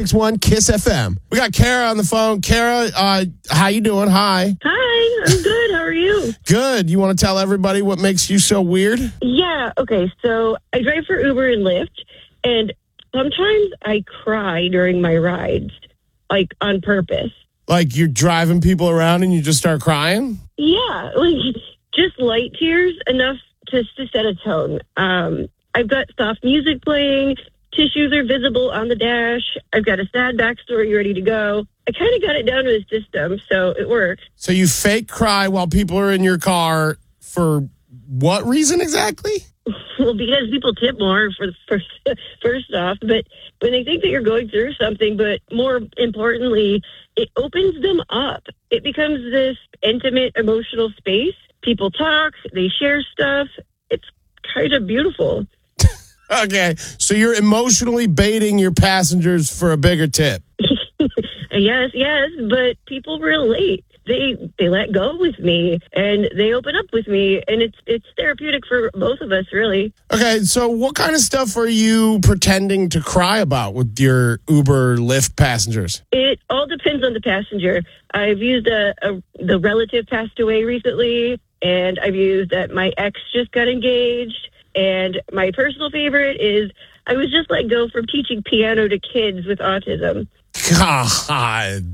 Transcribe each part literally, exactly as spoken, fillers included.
six one KISS F M. We got Kara on the phone. Kara, uh, how you doing? Hi. Hi, I'm good. How are you? Good. You want to tell everybody what makes you so weird? Yeah, okay. So I drive for Uber and Lyft, and sometimes I cry during my rides, like on purpose. Like you're driving people around and you just start crying? Yeah, like just light tears, enough to, to set a tone. Um, I've got soft music playing. Tissues are visible on the dash. I've got a sad backstory ready to go. I kind of got it down to the system, so it works. So you fake cry while people are in your car for what reason exactly? Well, because people tip more for the first, first off, but when they think that you're going through something, but more importantly, it opens them up. It becomes this intimate, emotional space. People talk, they share stuff. It's kind of beautiful. Okay, so you're emotionally baiting your passengers for a bigger tip. Yes, yes, but people relate. They they let go with me, and they open up with me, and it's it's therapeutic for both of us, really. Okay, so what kind of stuff are you pretending to cry about with your Uber Lyft passengers? It all depends on the passenger. I've used a, a the relative passed away recently, and I've used that my ex just got engaged. And my personal favorite is I was just let go from teaching piano to kids with autism. God.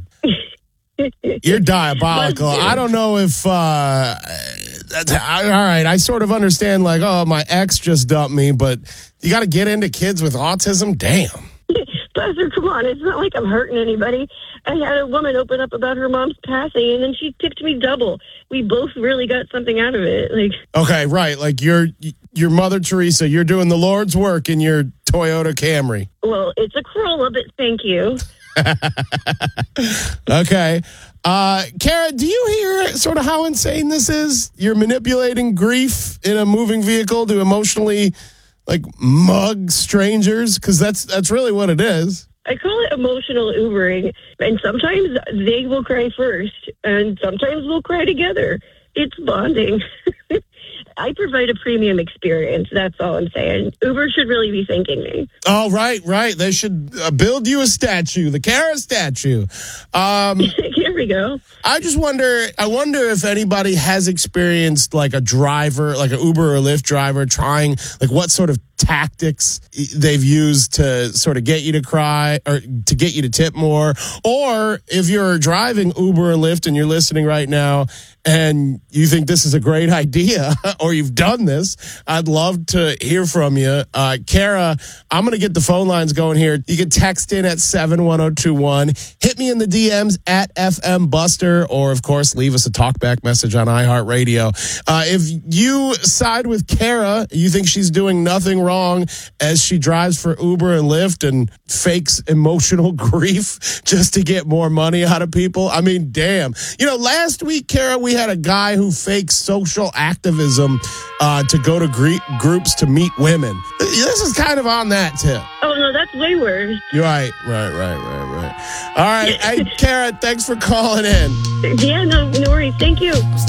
You're diabolical. I don't know if, uh, that's, all right, I sort of understand, like, oh, my ex just dumped me, but you got to get into kids with autism? Damn. Buster, come on. It's not like I'm hurting anybody. I had a woman open up about her mom's passing, and then she tipped me double. We both really got something out of it. Like, okay, right. Like, you're, you're Mother Teresa. You're doing the Lord's work in your Toyota Camry. Well, it's a Corolla, but thank you. Okay. Uh, Kara, do you hear sort of how insane this is? You're manipulating grief in a moving vehicle to emotionally, like, mug strangers? Because that's that's really what it is. I call it emotional Ubering, and sometimes they will cry first, and sometimes we'll cry together. It's bonding. I provide a premium experience. That's all I'm saying. Uber should really be thanking me. Oh, right, right. They should uh, build you a statue, the Kara statue. Um, Here we go. I just wonder, I wonder if anybody has experienced like a driver, like an Uber or Lyft driver trying, like what sort of tactics they've used to sort of get you to cry or to get you to tip more. Or if you're driving Uber or Lyft and you're listening right now and you think this is a great idea or you've done this, I'd love to hear from you. Uh, Kara, I'm going to get the phone lines going here. You can text in at seven one zero two one. Hit me in the D Ms at F M Buster, or of course, leave us a talkback message on iHeartRadio. Uh, if you side with Kara, you think she's doing nothing wrong as she drives for Uber and Lyft and fakes emotional grief just to get more money out of people. I mean, damn. You know, last week, Kara, we had a guy who fakes social activism uh, to go to gre- groups to meet women. This is kind of on that tip. Oh, no, that's way worse. You're right, right, right, right, right. All right. Hey, Kara, thanks for calling in. Yeah, no, no worries. Thank you.